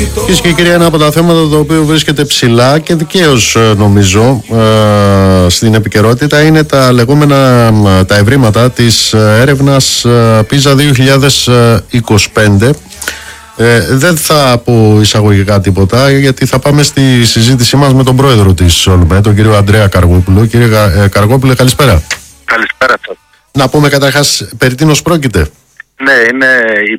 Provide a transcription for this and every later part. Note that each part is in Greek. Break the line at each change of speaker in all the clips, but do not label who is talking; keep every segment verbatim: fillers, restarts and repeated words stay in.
Κυρίες και κύριοι, ένα από τα θέματα το οποίο βρίσκεται ψηλά και δικαίως νομίζω στην επικαιρότητα είναι τα λεγόμενα τα ευρήματα της έρευνας πίζα δύο χιλιάδες είκοσι πέντε. Ε, δεν θα πω εισαγωγικά τίποτα, γιατί θα πάμε στη συζήτησή μας με τον πρόεδρο της ΟΛΜΕ, τον κύριο Ανδρέα Καργόπουλο. Κύριε Καργόπουλε, καλησπέρα.
Καλησπέρα σας.
Να πούμε καταρχάς περί τίνος πρόκειται.
Ναι, είναι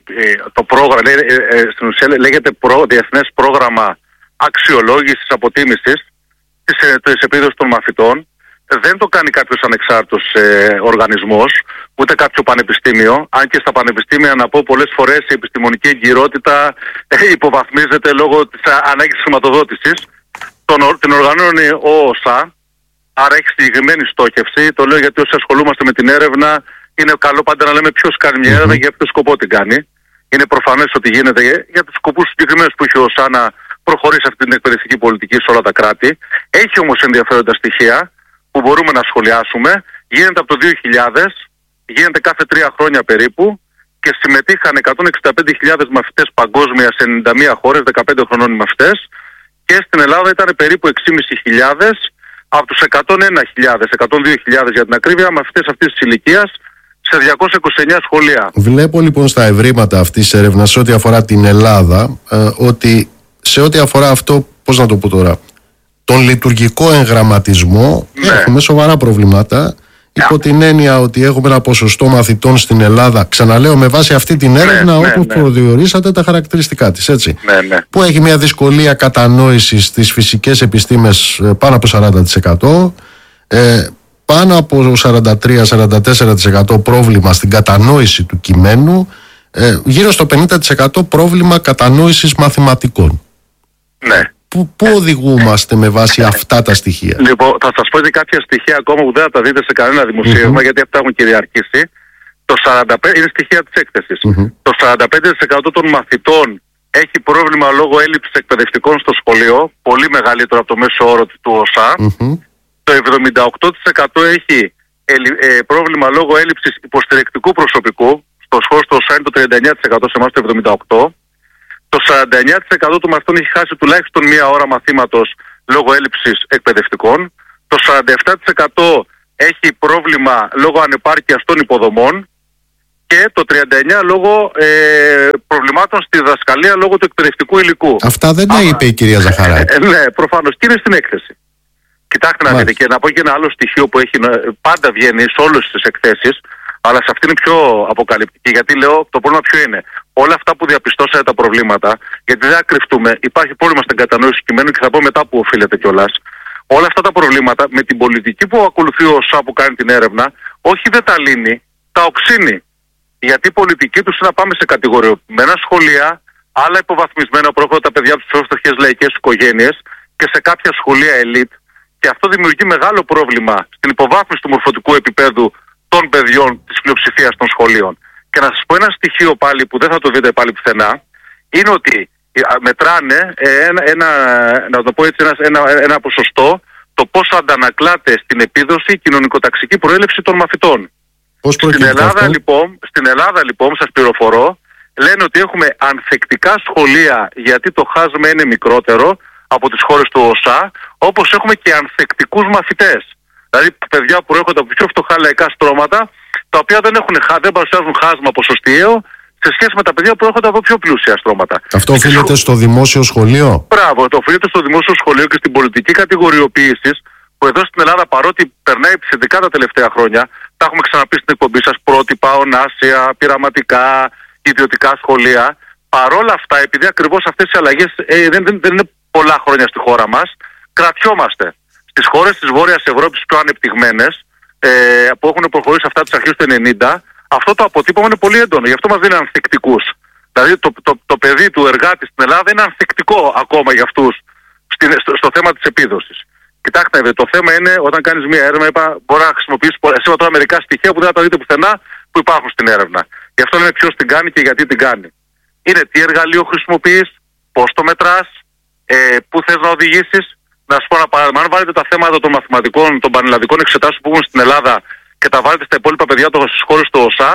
το πρόγραμμα, στην ουσία λέγεται προ, Διεθνές Πρόγραμμα Αξιολόγησης Αποτίμησης της, της επίδοσης των μαθητών. Δεν το κάνει κάποιος ανεξάρτητος ε, οργανισμός, ούτε κάποιο πανεπιστήμιο. Αν και στα πανεπιστήμια, να πω, πολλές φορές η επιστημονική εγκυρότητα ε, υποβαθμίζεται λόγω της ανάγκης χρηματοδότησης. Τον, την οργανώνει ο ΟΣΑ, άρα έχει συγκεκριμένη στόχευση. Το λέω γιατί όσοι ασχολούμαστε με την έρευνα, είναι καλό πάντα να λέμε ποιος κάνει μια έρευνα και για ποιο σκοπό την κάνει. Είναι προφανές ότι γίνεται για τους σκοπούς συγκεκριμένους που έχει ο ΟΣΑ να προχωρήσει αυτή την εκπαιδευτική πολιτική σε όλα τα κράτη. Έχει όμως ενδιαφέροντα στοιχεία που μπορούμε να σχολιάσουμε. Γίνεται από το δύο χιλιάδες, γίνεται κάθε τρία χρόνια περίπου και συμμετείχαν εκατόν εξήντα πέντε χιλιάδες μαθητές παγκόσμια σε ενενήντα μία χώρες, δεκαπέντε χρονών οι μαθητές, και στην Ελλάδα ήταν περίπου έξι χιλιάδες πεντακόσιοι από τους εκατόν ένα χιλιάδες, εκατόν δύο χιλιάδες για την ακρίβεια, μαθητές αυτής της ηλικίας σε διακόσια είκοσι εννέα σχολεία.
Βλέπω λοιπόν στα ευρήματα αυτής της έρευνας σε ό,τι αφορά την Ελλάδα ε, ότι σε ό,τι αφορά αυτό, πώς να το πω τώρα, τον λειτουργικό εγγραμματισμό, ναι, έχουμε σοβαρά προβλήματα. Yeah. Υπό την έννοια ότι έχουμε ένα ποσοστό μαθητών στην Ελλάδα, ξαναλέω με βάση αυτή την έρευνα, ναι, όπως ναι, ναι. προδιορίσατε τα χαρακτηριστικά της, έτσι,
ναι, ναι.
που έχει μια δυσκολία κατανόησης στις φυσικές επιστήμες πάνω από σαράντα τοις εκατό, ε, πάνω από σαράντα τρία με σαράντα τέσσερα τοις εκατό πρόβλημα στην κατανόηση του κειμένου, ε, γύρω στο πενήντα τοις εκατό πρόβλημα κατανόησης μαθηματικών.
Ναι.
Πού, πού οδηγούμαστε με βάση αυτά τα στοιχεία?
Λοιπόν, θα σας πω και κάποια στοιχεία ακόμα που δεν θα τα δείτε σε κανένα δημοσίευμα, mm-hmm. γιατί αυτά έχουν κυριαρχήσει. Το σαράντα πέντε, είναι στοιχεία της έκθεσης. Mm-hmm. Το σαράντα πέντε τοις εκατό των μαθητών έχει πρόβλημα λόγω έλλειψης εκπαιδευτικών στο σχολείο, πολύ μεγαλύτερο από το μέσο όρο του ΟΣΑ. Mm-hmm. Το εβδομήντα οκτώ τοις εκατό έχει ε, ε, πρόβλημα λόγω έλλειψης υποστηρικτικού προσωπικού. Στο σχόλιο του ΟΣΑ είναι το τριάντα εννέα τοις εκατό, σε εμάς το εβδομήντα οκτώ τοις εκατό. Το σαράντα εννέα τοις εκατό των μαθητών έχει χάσει τουλάχιστον μία ώρα μαθήματος λόγω έλλειψης εκπαιδευτικών. Το σαράντα επτά τοις εκατό έχει πρόβλημα λόγω ανεπάρκειας των υποδομών. Και το τριάντα εννέα τοις εκατό λόγω ε, προβλημάτων στη διδασκαλία λόγω του εκπαιδευτικού υλικού.
Αυτά δεν τα είπε η κυρία Ζαχαράκη.
Ε, ναι, προφανώς. Και είναι στην έκθεση. Κοιτάξτε να δείτε, και να πω και ένα άλλο στοιχείο που έχει, πάντα βγαίνει σε όλες τις εκθέσεις, αλλά σε αυτή είναι πιο αποκαλυπτική. Γιατί λέω, το πρόβλημα ποιο είναι? Όλα αυτά που διαπιστώσατε τα προβλήματα, γιατί δεν θα κρυφτούμε, υπάρχει πρόβλημα στην κατανόηση κειμένου και θα πω μετά που οφείλεται κιόλας. Όλα αυτά τα προβλήματα με την πολιτική που ακολουθεί ο ΟΣΑ που κάνει την έρευνα, όχι δεν τα λύνει, τα οξύνει. Γιατί η πολιτική τους είναι να πάμε σε κατηγοριοποιημένα σχολεία, άλλα υποβαθμισμένα που έρχονται τα παιδιά από τις πιο φτωχές λαϊκές οικογένειες και σε κάποια σχολεία ελίτ. Και αυτό δημιουργεί μεγάλο πρόβλημα στην υποβάθμιση του μορφωτικού επίπεδου των παιδιών της πλειοψηφίας των σχολείων. Και να σας πω ένα στοιχείο πάλι που δεν θα το δείτε πάλι πουθενά, είναι ότι μετράνε ένα, ένα, να το πω έτσι, ένα, ένα, ένα ποσοστό το πόσο αντανακλάται στην επίδοση κοινωνικοταξική προέλευση των μαθητών.
Πώς
στην, Ελλάδα, λοιπόν, στην Ελλάδα λοιπόν, σας πληροφορώ, λένε ότι έχουμε ανθεκτικά σχολεία γιατί το χάσμα είναι μικρότερο από τις χώρες του ΟΣΑ, όπως έχουμε και ανθεκτικούς μαθητές. Δηλαδή παιδιά που προέρχονται από πιο φτωχά λαϊκά στρώματα, τα οποία δεν, έχουν, δεν παρουσιάζουν χάσμα ποσοστιαίο σε σχέση με τα παιδιά που προέρχονται από πιο πλούσια στρώματα.
Αυτό οφείλεται στο δημόσιο σχολείο?
Μπράβο, το οφείλεται στο δημόσιο σχολείο και στην πολιτική κατηγοριοποίηση που εδώ στην Ελλάδα, παρότι περνάει επιθετικά τα τελευταία χρόνια, τα έχουμε ξαναπεί στην εκπομπή σας, πρότυπα, ονάσια, πειραματικά, ιδιωτικά σχολεία. Παρόλα αυτά, επειδή ακριβώς αυτές οι αλλαγές ε, δεν, δεν, δεν είναι πολλά χρόνια στη χώρα μας, κρατιόμαστε. Στις χώρες της Βόρειας Ευρώπης πιο ανεπτυγμένες, ε, που έχουν προχωρήσει αυτά τις αρχές του ενενήντα, αυτό το αποτύπωμα είναι πολύ έντονο. Γι' αυτό μας δίνει ανθεκτικούς. Δηλαδή το, το, το παιδί του εργάτη στην Ελλάδα είναι ανθεκτικό ακόμα για αυτούς στο, στο θέμα της επίδοσης. Κοιτάξτε, το θέμα είναι όταν κάνεις μια έρευνα, είπα, μπορεί να χρησιμοποιήσεις εσύ τώρα μερικά στοιχεία που δεν θα τα δείτε πουθενά που υπάρχουν στην έρευνα. Γι' αυτό λέμε ποιος την κάνει και γιατί την κάνει. Είναι τι εργαλείο χρησιμοποιείς, πώς το μετράς, ε, πού θες να οδηγήσεις. Να σου πω ένα παράδειγμα, αν βάλετε τα θέματα των μαθηματικών, των πανελλαδικών εξετάσεων που έχουν στην Ελλάδα και τα βάλετε στα υπόλοιπα παιδιά των στις χώρες του ΟΣΑ,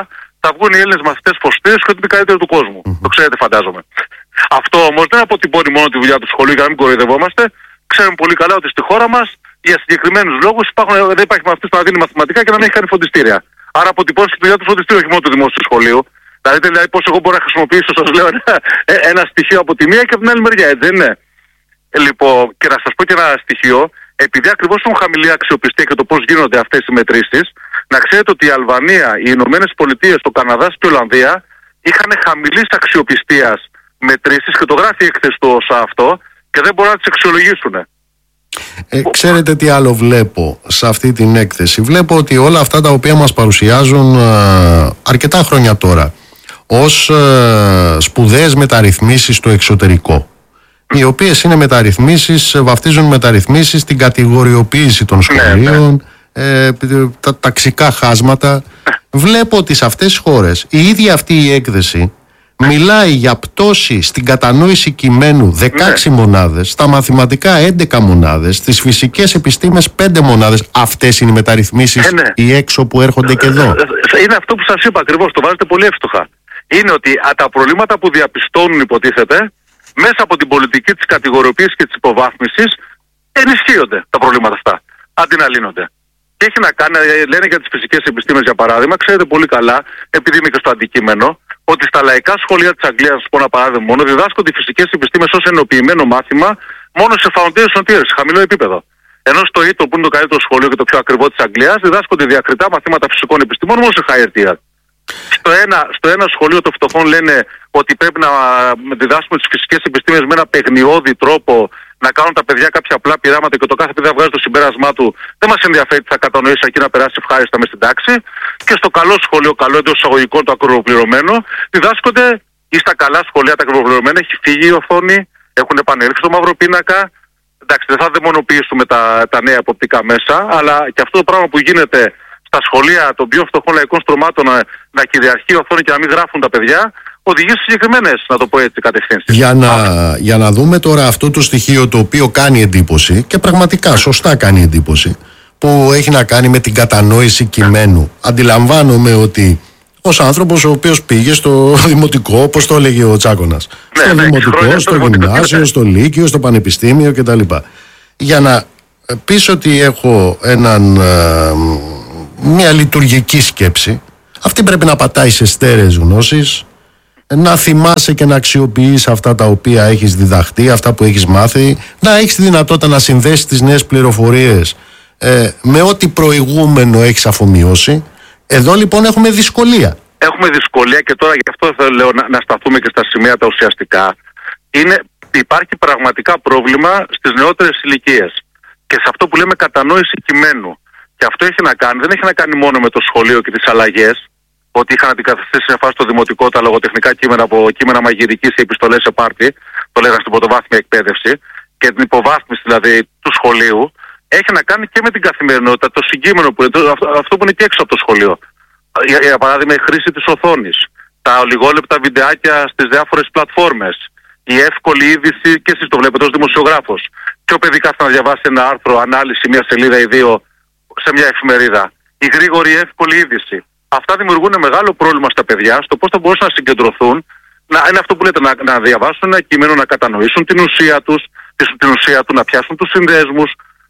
θα βγουν οι Έλληνες μαθητές φωστήρες και ότι είναι καλύτερο του κόσμου. Mm-hmm. Το ξέρετε, φαντάζομαι. Αυτό όμως δεν αποτυπώνει μόνο τη δουλειά του σχολείου για να μην κοροϊδευόμαστε. Ξέρουμε πολύ καλά ότι στη χώρα μας για συγκεκριμένους λόγους υπάρχουν, δεν υπάρχει μαθητής που να δίνει μαθηματικά και να μην έχει κάνει φροντιστήρια. Άρα αποτυπώνει και τη δουλειά του φροντιστήριου, όχι μόνο του δημόσιου σχολείου. Δηλαδή, δηλαδή πώς εγώ μπορώ να χρησιμοποιήσω, σας λέω, ένα, ένα στοιχείο από τη μία και από την άλλη μεριά, έτσι δεν είναι? Λοιπόν, και να σας πω και ένα στοιχείο, επειδή ακριβώς έχουν χαμηλή αξιοπιστία και το πώς γίνονται αυτές οι μετρήσεις, να ξέρετε ότι η Αλβανία, οι Ηνωμένες Πολιτείες, το Καναδάς και η Ολλανδία είχαν χαμηλής αξιοπιστίας μετρήσεις και το γράφει η έκθεση του ΩΣΑ αυτό και δεν μπορούν να τις αξιολογήσουν.
Ε, ξέρετε τι άλλο βλέπω σε αυτή την έκθεση? Βλέπω ότι όλα αυτά τα οποία μας παρουσιάζουν α, αρκετά χρόνια τώρα ως α, σπουδαίες μεταρρυθμίσεις στο εξωτερικό, οι οποίες είναι μεταρρυθμίσεις, βαφτίζουν μεταρρυθμίσεις την κατηγοριοποίηση των σχολείων, ε, τα ταξικά χάσματα. Βλέπω ότι σε αυτές τις χώρες η ίδια αυτή η έκθεση μιλάει για πτώση στην κατανόηση κειμένου δεκαέξι ναι. μονάδες, στα μαθηματικά έντεκα μονάδες, στις φυσικές επιστήμες πέντε μονάδες. Αυτές είναι οι μεταρρυθμίσεις, ε, ναι. οι έξω που έρχονται και εδώ.
Είναι αυτό που σας είπα ακριβώς, το βάζετε πολύ εύστοχα. Είναι ότι α, τα προβλήματα που διαπιστώνουν, υποτίθεται, μέσα από την πολιτική της κατηγοριοποίησης και της υποβάθμισης ενισχύονται τα προβλήματα αυτά, αντί να λύνονται. Και έχει να κάνει, λένε για τις φυσικές επιστήμες για παράδειγμα, ξέρετε πολύ καλά, επειδή είμαι και στο αντικείμενο, ότι στα λαϊκά σχολεία της Αγγλίας, να σας πω ένα παράδειγμα μόνο, διδάσκονται οι φυσικές επιστήμες ως ενοποιημένο μάθημα μόνο σε foundation tiers, σε χαμηλό επίπεδο. Ενώ στο Eton, που είναι το καλύτερο σχολείο και το πιο ακριβό της Αγγλίας, διδάσκονται διακριτά μαθήματα φυσικών επιστήμων μόνο σε higher tier. Στο ένα, στο ένα σχολείο των φτωχών λένε ότι πρέπει να διδάσκουμε τις φυσικές επιστήμες με ένα παιγνιώδη τρόπο, να κάνουν τα παιδιά κάποια απλά πειράματα και το κάθε παιδί θα βγάζει το συμπέρασμά του. Δεν μας ενδιαφέρει τι θα κατανοήσει εκεί να περάσει ευχάριστα μες στην τάξη. Και στο καλό σχολείο, καλό εντός εισαγωγικών, το ακριβοπληρωμένο, διδάσκονται, ή στα καλά σχολεία τα ακριβοπληρωμένα, έχει φύγει η οθόνη, έχουν επανέλθει στο μαύρο πίνακα. Εντάξει, δεν θα δαιμονοποιήσουμε τα, τα νέα εποπτικά μέσα, αλλά και αυτό το πράγμα που γίνεται στα σχολεία των πιο φτωχών λαϊκών στρωμάτων να, να κυριαρχεί η οθόνη και να μην γράφουν τα παιδιά, οδηγεί σε συγκεκριμένες, να το πω έτσι, κατευθύνσεις.
Για να, για να δούμε τώρα αυτό το στοιχείο το οποίο κάνει εντύπωση, και πραγματικά σωστά κάνει εντύπωση, που έχει να κάνει με την κατανόηση κειμένου. Αντιλαμβάνομαι ότι ως άνθρωπος ο οποίος πήγε στο δημοτικό, όπως το έλεγε ο Τσάκωνας, ναι, στο ναι, δημοτικό, χρόνια, στο γυμνάσιο, ναι. στο λύκειο, στο πανεπιστήμιο κτλ. Για να πεις ότι έχω έναν, μια λειτουργική σκέψη, αυτή πρέπει να πατάει σε στέρεες γνώσεις, να θυμάσαι και να αξιοποιείς αυτά τα οποία έχεις διδαχτεί, αυτά που έχεις μάθει, να έχεις τη δυνατότητα να συνδέσεις τις νέες πληροφορίες ε, με ό,τι προηγούμενο έχεις αφομοιώσει. Εδώ λοιπόν έχουμε δυσκολία.
Έχουμε δυσκολία και τώρα γι' αυτό θέλω λέω, να, να σταθούμε και στα σημεία τα ουσιαστικά. Είναι, υπάρχει πραγματικά πρόβλημα στις νεότερες ηλικίες και σε αυτό που λέμε κατανόηση κειμένου. Και αυτό έχει να κάνει, δεν έχει να κάνει μόνο με το σχολείο και τις αλλαγές, ότι είχαν αντικαταστήσει σε φάση το δημοτικό τα λογοτεχνικά κείμενα από κείμενα μαγειρικής ή επιστολές σε πάρτι, το λέγανε στην πρωτοβάθμια εκπαίδευση, και την υποβάθμιση δηλαδή του σχολείου, έχει να κάνει και με την καθημερινότητα, το συγκείμενο που είναι, αυτό, αυτό που είναι και έξω από το σχολείο. Για, για παράδειγμα, η χρήση της οθόνης, τα ολιγόλεπτα βιντεάκια στις διάφορες πλατφόρμες, η εύκολη είδηση, και εσείς το βλέπετε ως δημοσιογράφος. Πιο παιδί κάθεται να διαβάσει ένα άρθρο, ανάλυση, μια σελίδα ή δύο σε μια εφημερίδα. Η γρήγορη εύκολη είδηση. Αυτά δημιουργούν μεγάλο πρόβλημα στα παιδιά, στο πώς θα μπορούσαν να συγκεντρωθούν, να, είναι αυτό που λέτε, να, να διαβάσουν ένα κείμενο, να κατανοήσουν την ουσία τους, την ουσία του, να πιάσουν τους συνδέσμους.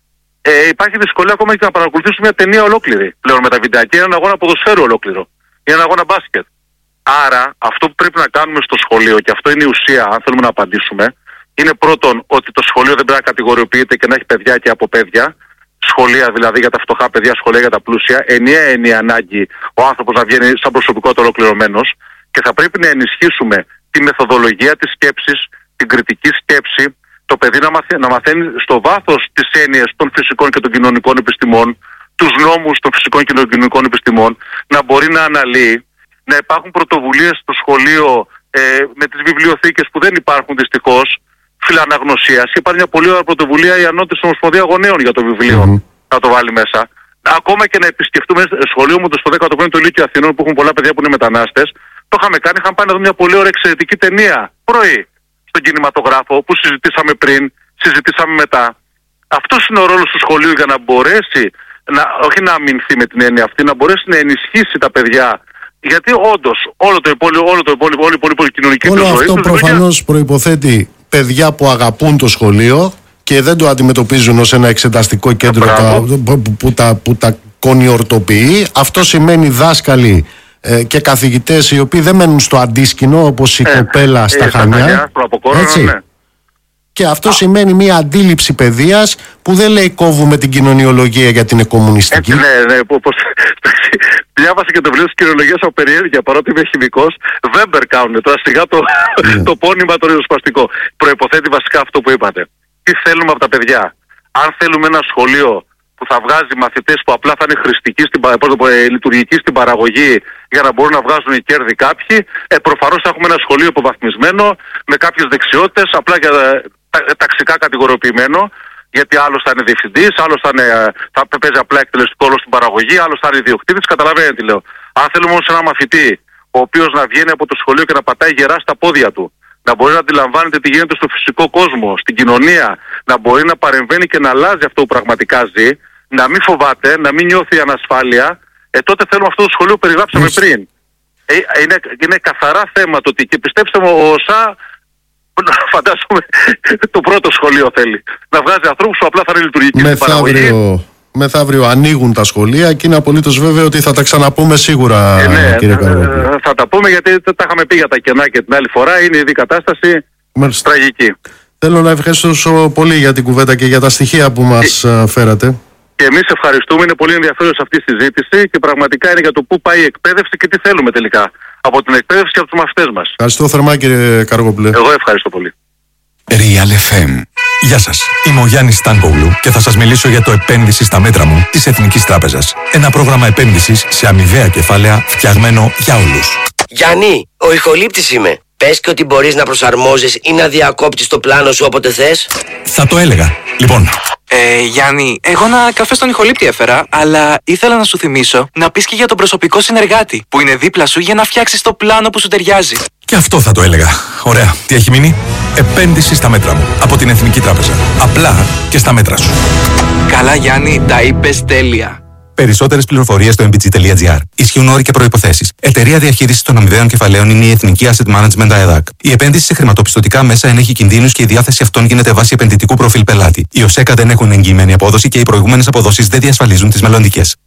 Ε, υπάρχει δυσκολία ακόμα και να παρακολουθήσουν μια ταινία ολόκληρη πλέον με τα βιντεάκια, ένα αγώνα ποδοσφαίρου ολόκληρο ή ένα αγώνα μπάσκετ. Άρα, αυτό που πρέπει να κάνουμε στο σχολείο, και αυτό είναι η ουσία, αν θέλουμε να απαντήσουμε, είναι πρώτον ότι το σχολείο δεν πρέπει να κατηγοριοποιείται και να έχει παιδιά και από παιδιά. Σχολεία δηλαδή για τα φτωχά παιδιά, σχολεία για τα πλούσια. Ενιαία είναι η ανάγκη ο άνθρωπος να βγαίνει σαν προσωπικότητα ολοκληρωμένος, και θα πρέπει να ενισχύσουμε τη μεθοδολογία της σκέψης, την κριτική σκέψη, το παιδί να, μαθαίνει, να μαθαίνει στο βάθος τις έννοιες των φυσικών και των κοινωνικών επιστημών, τους νόμους των φυσικών και των κοινωνικών επιστημών, να μπορεί να αναλύει, να υπάρχουν πρωτοβουλίες στο σχολείο ε, με τις βιβλιοθήκες που δεν υπάρχουν δυστυχώς, φιλαναγνωσίας. Υπάρχει μια πολύ ωραία πρωτοβουλία η Ανώτατη Ομοσπονδία Γονέων για το βιβλίο, mm-hmm. να το βάλει μέσα. Ακόμα και να επισκεφτούμε σχολείο μου το στο δέκατο πέμπτο Λύκειο Αθηνών, που έχουν πολλά παιδιά που είναι μετανάστες. Το είχαμε κάνει, είχαμε πάει να δούμε μια πολύ ωραία εξαιρετική ταινία πρωί στον κινηματογράφο, που συζητήσαμε πριν, συζητήσαμε μετά. Αυτός είναι ο ρόλος του σχολείου, για να μπορέσει, να, όχι να αμυνθεί με την έννοια αυτή, να μπορέσει να ενισχύσει τα παιδιά Γιατί όντως όλο το υπόλοιπο, όλο το υπόλοιπο, όλη η υπόλοιπη κοινωνική
όλο
του ζωή.
Αυτό προφανώς προϋποθέτει παιδιά που αγαπούν το σχολείο και δεν το αντιμετωπίζουν ως ένα εξεταστικό κέντρο τα, που, που, τα, που τα κονιορτοποιεί. Αυτό σημαίνει δάσκαλοι ε, και καθηγητές οι οποίοι δεν μένουν στο αντίσκηνο όπως η ε, κοπέλα ε, στα ε, Χανιά. Έτσι. Ναι. Και αυτό Α. σημαίνει μια αντίληψη παιδείας που δεν λέει κόβουμε την κοινωνιολογία γιατί είναι κομμουνιστική.
Έτσι, ναι, ναι. Όπως, διάβασα και το βιβλίο της κοινωνιολογίας από περιέργεια, παρότι είμαι χημικός. Βέμπερ κάνουν τώρα σιγά το, ναι. το πόνημα το ριζοσπαστικό. Προϋποθέτει βασικά αυτό που είπατε. Τι θέλουμε από τα παιδιά. Αν θέλουμε ένα σχολείο που θα βγάζει μαθητές που απλά θα είναι χρηστικοί, στην, πω, ε, λειτουργικοί στην παραγωγή για να μπορούν να βγάζουν κέρδη κάποιοι, ε, προφανώς θα έχουμε ένα σχολείο υποβαθμισμένο με κάποιες δεξιότητες, απλά για τα, ταξικά κατηγοροποιημένο, γιατί άλλος θα είναι διευθυντής, άλλος θα, είναι, θα παίζει απλά εκτελεστικό ρόλο στην παραγωγή, άλλος θα είναι ιδιοκτήτης, καταλαβαίνετε τι λέω. Αν θέλουμε όμως ένα μαθητή, ο οποίος να βγαίνει από το σχολείο και να πατάει γερά στα πόδια του, να μπορεί να αντιλαμβάνεται τι γίνεται στο φυσικό κόσμο, στην κοινωνία, να μπορεί να παρεμβαίνει και να αλλάζει αυτό που πραγματικά ζει, να μην φοβάται, να μην νιώθει ανασφάλεια, ε, τότε θέλουμε αυτό το σχολείο που περιγράψαμε yes. πριν. Ε, είναι, είναι καθαρά θέμα το ότι, και πιστέψτε μου, ο ΩΣΑ, φαντάζομαι, το πρώτο σχολείο θέλει. Να βγάζει ανθρώπους που απλά θα είναι λειτουργικοί στην παραγωγή.
Μεθαύριο ανοίγουν τα σχολεία και είναι απολύτως βέβαιο ότι θα τα ξαναπούμε σίγουρα,
ε, ναι,
κύριε Καραγόπουλε.
Ε, θα τα πούμε γιατί τα είχαμε πει για τα κενά και την άλλη φορά. Είναι ήδη η κατάσταση Μάλιστα. τραγική.
Θέλω να ευχαριστήσω πολύ για την κουβέντα και για τα στοιχεία που μας ε, φέρατε.
Και εμείς ευχαριστούμε. Είναι πολύ ενδιαφέρουσα αυτή η συζήτηση και πραγματικά είναι για το πού πάει η εκπαίδευση και τι θέλουμε τελικά από την εκπαίδευση και από τους μαθητές μας.
Ευχαριστώ θερμά, κύριε Καραγόπουλε.
Εγώ ευχαριστώ πολύ.
Real εφ εμ. Γεια σας, είμαι ο Γιάννης Στάνκογλου και θα σας μιλήσω για το επένδυση στα μέτρα μου της Εθνικής Τράπεζας. Ένα πρόγραμμα επένδυσης σε αμοιβαία κεφάλαια φτιαγμένο για όλους.
Γιάννη, ο ηχολήπτης είμαι. Πες και ότι μπορείς να προσαρμόζεις ή να διακόπτεις το πλάνο σου όποτε θες.
Θα το έλεγα. Λοιπόν.
Ε, Γιάννη, εγώ ένα καφέ στον ηχολήπτη έφερα, αλλά ήθελα να σου θυμίσω να πεις και για τον προσωπικό συνεργάτη που είναι δίπλα σου για να φτιάξεις το πλάνο που σου ταιριάζει.
Και αυτό θα το έλεγα. Ωραία. Τι έχει μείνει? Επένδυση στα μέτρα μου. Από την Εθνική Τράπεζα. Απλά και στα μέτρα σου.
Καλά, Γιάννη, τα είπες τέλεια.
Περισσότερες πληροφορίες στο εμ μπι τζι τελεία τζι άρ. Ισχύουν όροι και προϋποθέσεις. Εταιρεία διαχείρισης των αμοιβαίων κεφαλαίων είναι η Εθνική Asset Management ΑΕΔΑΚ. Η επένδυση σε χρηματοπιστωτικά μέσα ενέχει κινδύνους και η διάθεση αυτών γίνεται βάσει επενδυτικού προφίλ πελάτη. Οι ΟΣΕΚΑ δεν έχουν εγγυημένη απόδοση και οι προηγούμενες αποδόσεις δεν διασφαλίζουν τις μελλοντικές.